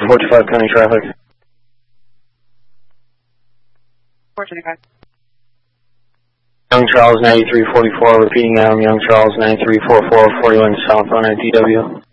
425 county traffic. 425. Young Charles 9344, repeating Adam Young Charles 9344, 41 southbound at DW.